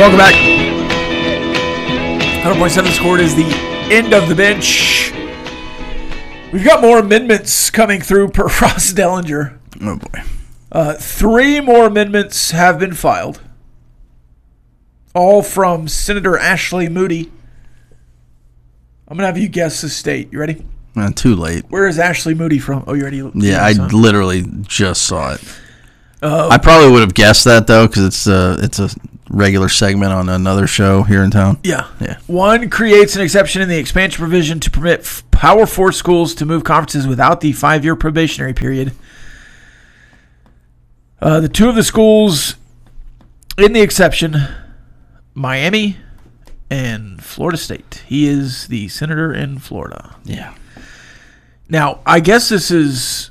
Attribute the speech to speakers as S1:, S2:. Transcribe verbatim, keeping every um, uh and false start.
S1: Welcome back. one hundred point seven scored is the end of the bench. We've got more amendments coming through per Ross Dellinger.
S2: Oh, boy.
S1: Uh, three more amendments have been filed. All from Senator Ashley Moody. I'm going to have you guess the state. You ready?
S2: Uh, too late.
S1: Where is Ashley Moody from? Oh, you ready?
S2: Yeah, I literally just saw it.
S1: Uh,
S2: I probably would have guessed that, though, because it's, uh, it's a regular segment on another show here in town.
S1: Yeah.
S2: Yeah.
S1: One creates an exception in the expansion provision to permit f- Power Four schools to move conferences without the five-year probationary period. Uh, the two of the schools in the exception, Miami and Florida State. He is the senator in Florida.
S2: Yeah.
S1: Now, I guess this is